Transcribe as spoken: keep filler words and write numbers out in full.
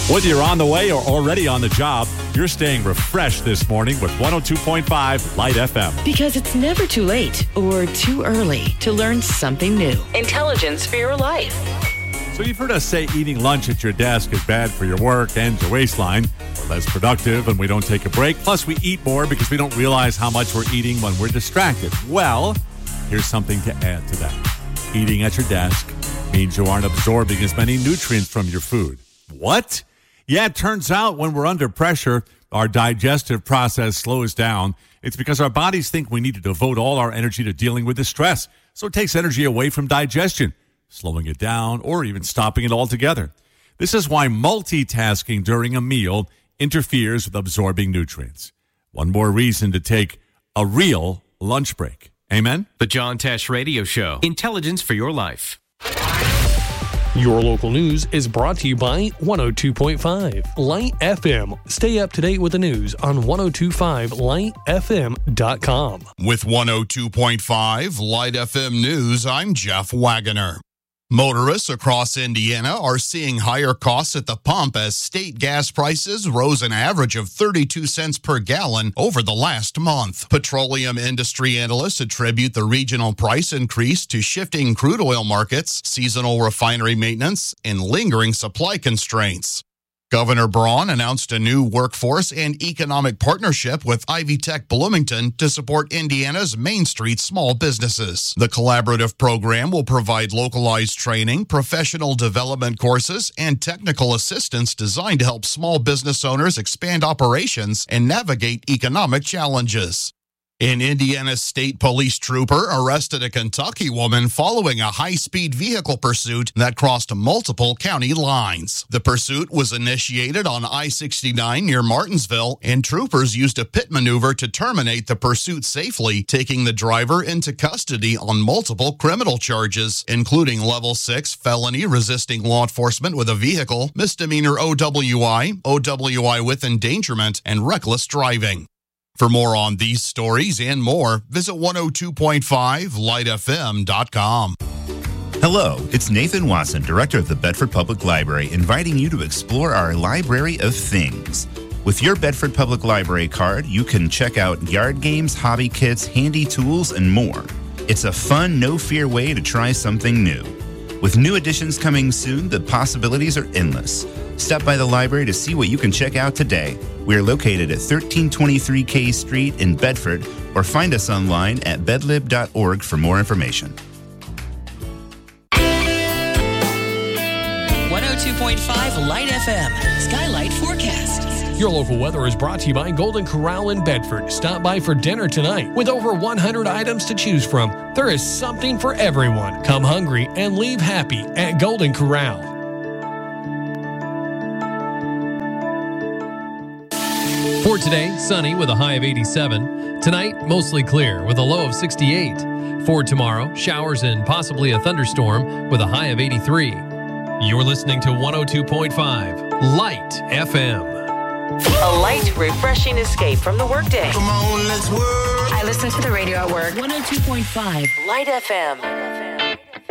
Whether you're on the way or already on the job, you're staying refreshed this morning with one oh two point five Light F M. Because it's never too late or too early to learn something new. Intelligence for your life. So you've heard us say eating lunch at your desk is bad for your work and your waistline. We're less productive and we don't take a break. Plus, we eat more because we don't realize how much we're eating when we're distracted. Well, here's something to add to that. Eating at your desk means you aren't absorbing as many nutrients from your food. What? Yeah, it turns out when we're under pressure, our digestive process slows down. It's because our bodies think we need to devote all our energy to dealing with the stress. So it takes energy away from digestion, slowing it down or even stopping it altogether. This is why multitasking during a meal interferes with absorbing nutrients. One more reason to take a real lunch break. Amen? The John Tesh Radio Show. Intelligence for your life. Your local news is brought to you by one oh two point five Light F M. Stay up to date with the news on ten twenty-five light f m dot com. With one oh two point five Light F M News, I'm Jeff Wagoner. Motorists across Indiana are seeing higher costs at the pump as state gas prices rose an average of thirty-two cents per gallon over the last month. Petroleum industry analysts attribute the regional price increase to shifting crude oil markets, seasonal refinery maintenance, and lingering supply constraints. Governor Braun announced a new workforce and economic partnership with Ivy Tech Bloomington to support Indiana's Main Street small businesses. The collaborative program will provide localized training, professional development courses, and technical assistance designed to help small business owners expand operations and navigate economic challenges. An Indiana State Police trooper arrested a Kentucky woman following a high-speed vehicle pursuit that crossed multiple county lines. The pursuit was initiated on I sixty-nine near Martinsville, and troopers used a pit maneuver to terminate the pursuit safely, taking the driver into custody on multiple criminal charges, including level six felony resisting law enforcement with a vehicle, misdemeanor O W I, O W I with endangerment, and reckless driving. For more on these stories and more, visit one oh two point five light f m dot com. Hello, it's Nathan Watson, Director of the Bedford Public Library, inviting you to explore our Library of Things. With your Bedford Public Library card, you can check out yard games, hobby kits, handy tools, and more. It's a fun, no-fear way to try something new. With new additions coming soon, the possibilities are endless. Stop by the library to see what you can check out today. We are located at thirteen twenty-three K Street in Bedford, or find us online at bedlib dot org for more information. one oh two point five Light F M. Skylight Forecast. Your local weather is brought to you by Golden Corral in Bedford. Stop by for dinner tonight. With over one hundred items to choose from, there is something for everyone. Come hungry and leave happy at Golden Corral. For today, sunny with a high of eighty-seven. Tonight, mostly clear with a low of sixty-eight. For tomorrow, showers and possibly a thunderstorm with a high of eighty-three. You're listening to one oh two point five Light F M. A light, refreshing escape from the workday. Come on, let's work. I listen to the radio at work. one oh two point five Light F M.